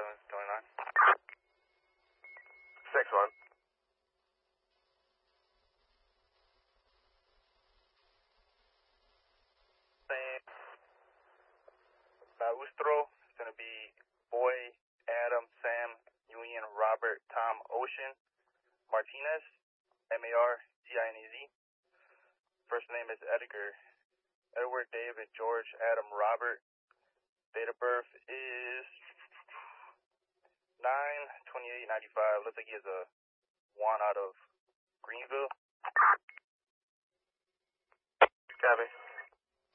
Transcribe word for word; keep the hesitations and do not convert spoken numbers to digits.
seven twenty-nine. six one. Same. Maustro, it's going to be Boy, Adam, Sam, Union, Robert, Tom, Ocean, Martinez, M A R T I N E Z. First name is Edgar. Edward, David, George, Adam, Robert. Date of birth is nine twenty-eight ninety-five. Looks like he has a one out of Greenville. Copy.